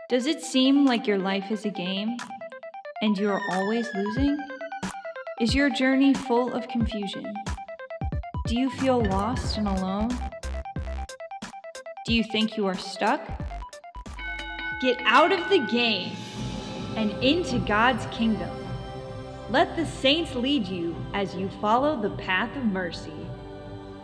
Does it seem like your life is a game and you are always losing? Is your journey full of confusion? Do you feel lost and alone? Do you think you are stuck? Get out of the game and into God's kingdom. Let the saints lead you as you follow the path of mercy.